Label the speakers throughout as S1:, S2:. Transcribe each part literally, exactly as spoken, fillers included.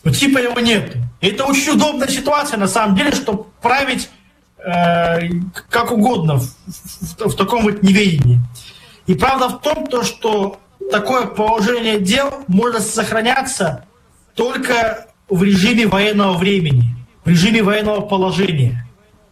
S1: но типа его нет. И это очень удобная ситуация, на самом деле, чтобы править э, как угодно в, в, в таком вот неведении. И правда в том, то, что такое положение дел может сохраняться только в режиме военного времени, в режиме военного положения.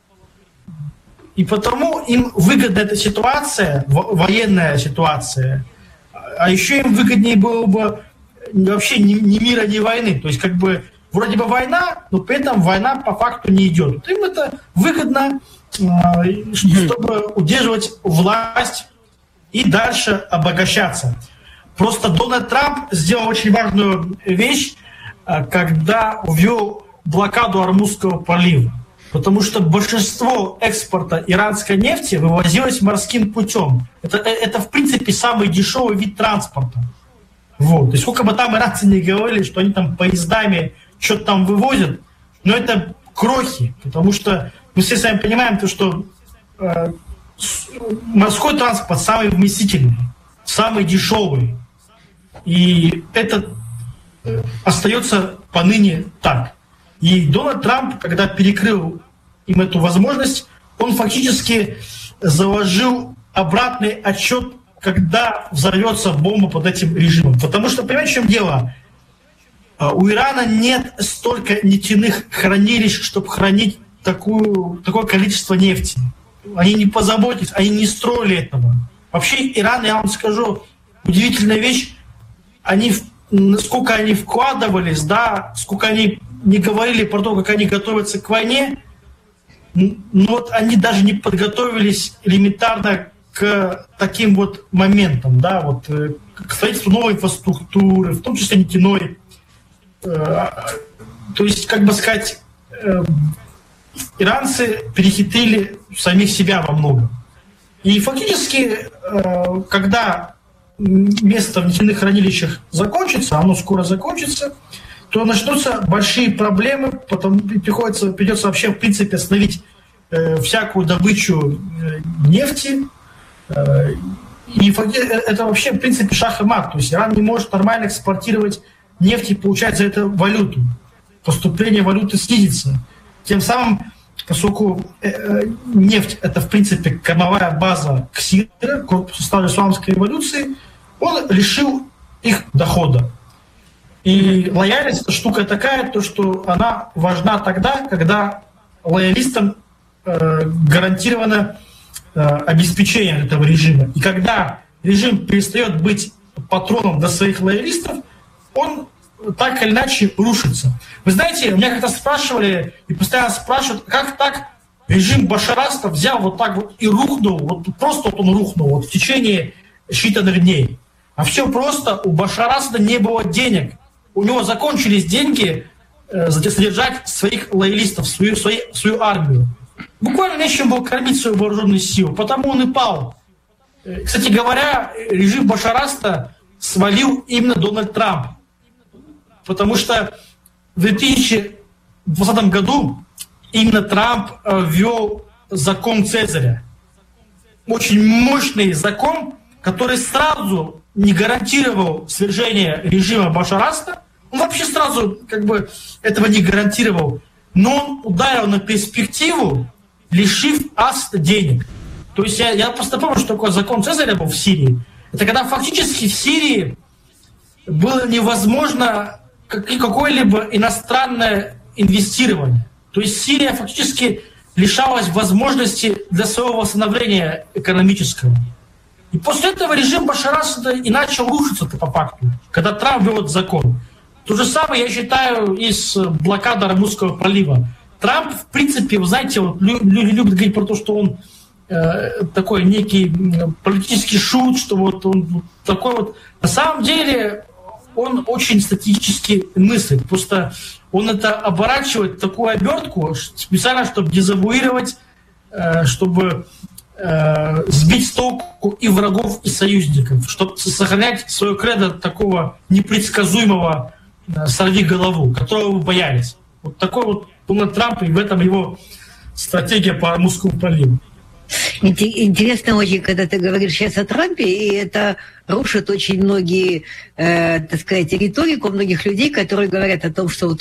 S1: И потому им выгодна эта ситуация, военная ситуация, а еще им выгоднее было бы вообще ни, ни мира, ни войны. То есть как бы вроде бы война, но при этом война по факту не идет. Им это выгодно, чтобы удерживать власть и дальше обогащаться. Просто Дональд Трамп сделал очень важную вещь, когда ввел блокаду Ормузского пролива. Потому что большинство экспорта иранской нефти вывозилось морским путем. Это, это в принципе, самый дешевый вид транспорта. Вот. И сколько бы там иранцы не говорили, что они там поездами что-то там вывозят, но это крохи. Потому что мы все сами понимаем, то, что э, морской транспорт самый вместительный, самый дешевый. И это э, остается поныне так. И Дональд Трамп, когда перекрыл им эту возможность, он фактически заложил обратный отсчет, когда взорвется бомба под этим режимом. Потому что, понимаете, в чем дело? У Ирана нет столько нефтяных хранилищ, чтобы хранить такую, такое количество нефти. Они не позаботились, они не строили этого. Вообще Иран, я вам скажу, удивительная вещь, они, сколько они вкладывались, да, сколько они не говорили про то, как они готовятся к войне, но вот они даже не подготовились элементарно к таким вот моментам, да, вот к строительству новой инфраструктуры, в том числе нефтяной. То есть, как бы сказать, иранцы перехитрили самих себя во многом. И фактически, когда место в нефтяных хранилищах закончится, оно скоро закончится, то начнутся большие проблемы, потом приходится, придется вообще, в принципе, остановить э, всякую добычу э, нефти. Э, и это вообще, в принципе, шах и мат. То есть Иран не может нормально экспортировать нефть и получать за это валюту. Поступление валюты снизится. Тем самым, поскольку э, нефть – это, в принципе, кормовая база КСИРа, корпуса старой исламской революции, он лишил их дохода. И лояльность – это штука такая, то, что она важна тогда, когда лоялистам э, гарантировано э, обеспечение этого режима. И когда режим перестает быть патроном для своих лоялистов, он так или иначе рушится. Вы знаете, меня как-то спрашивали, и постоянно спрашивают, как так режим Башара Асада взял вот так вот и рухнул, вот просто вот он рухнул вот в течение считанных дней. А все просто, у Башара Асада не было денег. У него закончились деньги э, содержать своих лоялистов, свою, свою, свою армию. Буквально нечем было кормить свою вооруженную силу, потому он и пал. Э, кстати говоря, режим Башара Асада свалил именно Дональд Трамп. Потому что в две тысячи двадцатом году именно Трамп э, ввел закон Цезаря. Очень мощный закон, который сразу не гарантировал свержение режима Башара Асада. Он вообще сразу как бы этого не гарантировал. Но он ударил на перспективу, лишив Асада денег. То есть я, я просто помню, что такое закон Цезаря был в Сирии. Это когда фактически в Сирии было невозможно какое-либо иностранное инвестирование. То есть Сирия фактически лишалась возможности для своего восстановления экономического. И после этого режим Башара Асада и начал рушиться-то по факту, когда Трамп ввел этот закон. То же самое, я считаю, и с блокадой Ормузского пролива. Трамп, в принципе, вы знаете, вот, люди любят говорить про то, что он э, такой некий политический шут, что вот он такой вот. На самом деле он очень стратегически мыслит. Просто он это оборачивает в такую обертку специально, чтобы дезавуировать, э, чтобы сбить с толку и врагов, и союзников, чтобы сохранять свое кредо такого непредсказуемого сорвиголову, которого вы боялись. Вот такой вот Дональд Трамп, и в этом его стратегия по Ормузскому проливу.
S2: Интересно очень, когда ты говоришь сейчас о Трампе, и это рушит очень многие, э, так сказать, риторику многих людей, которые говорят о том, что